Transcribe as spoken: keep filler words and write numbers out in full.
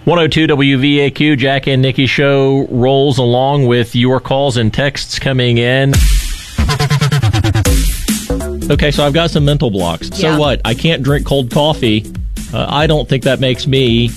one oh two W V A Q, Jack and Nikki show rolls along with your calls and texts coming in. Okay, so I've got some mental blocks. So Yeah. what? I can't drink cold coffee. Uh, I don't think that makes me